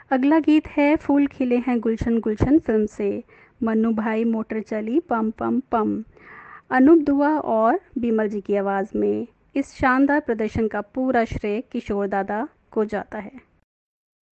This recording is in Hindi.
अगला गीत है फूल खिले हैं गुलशन गुलशन फिल्म से। मन्नू भाई मोटर चली पम पम पम। अनूप दुआ और बीमल जी की आवाज़ में। इस शानदार प्रदर्शन का पूरा श्रेय किशोर दादा को जाता है।